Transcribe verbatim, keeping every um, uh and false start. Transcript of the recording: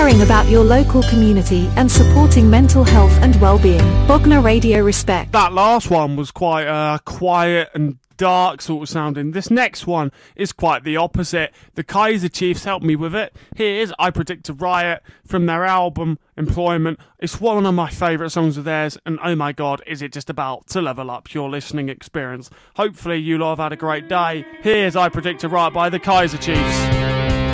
caring about your local community and supporting mental health and well-being. Bognor Radio Respect. That last one was quite uh, quiet and dark sort of sounding. This next one is quite the opposite. The Kaiser Chiefs helped me with it. Here's I Predict a Riot from their album Employment. It's one of my favourite songs of theirs, and oh my god, is it just about to level up your listening experience. Hopefully you lot have had a great day. Here's I Predict a Riot by the Kaiser Chiefs.